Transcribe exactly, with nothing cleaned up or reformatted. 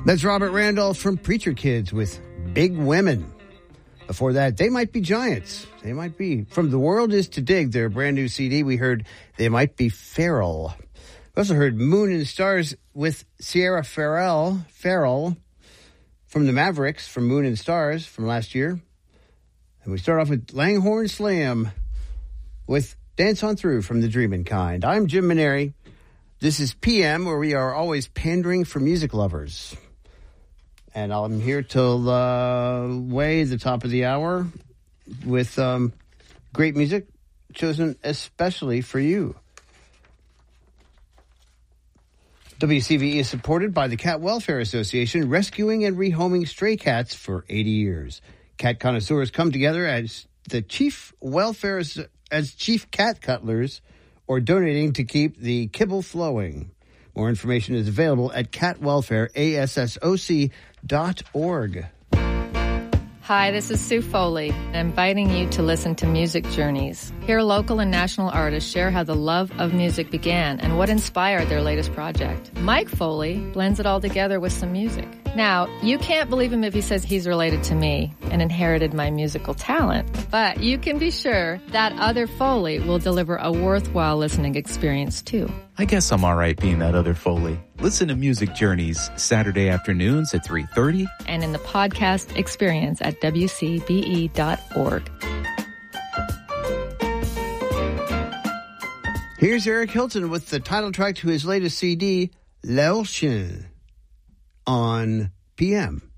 That's Robert Randolph from Preacher Kids with Big Women. Before that, They Might Be Giants. They might be. From The World Is to Dig, their brand new C D, we heard They Might Be Feral. We also heard Moon and Stars with Sierra Farrell, Farrell from the Mavericks, from Moon and Stars from last year. And we start off with Langhorne Slam with Dance On Through from The Dreamin' Kind. I'm Jim Maneri. This is P M, where we are always pandering for music lovers. And I'm here till uh, way the top of the hour with um, great music chosen especially for you. W C V E is supported by the Cat Welfare Association, rescuing and rehoming stray cats for eighty years. Cat connoisseurs come together as the chief welfare as chief cat cutlers, or donating to keep the kibble flowing. More information is available at cat welfare assoc dot org. Hi, this is Sue Foley, inviting you to listen to Music Journeys. Here, local and national artists share how the love of music began and what inspired their latest project. Mike Foley blends it all together with some music. Now, you can't believe him if he says he's related to me and inherited my musical talent, but you can be sure that other Foley will deliver a worthwhile listening experience, too. I guess I'm all right being that other Foley. Listen to Music Journeys Saturday afternoons at three thirty. And in the podcast experience at w c b e dot org. Here's Eric Hilton with the title track to his latest C D, L'Ocean, on P M.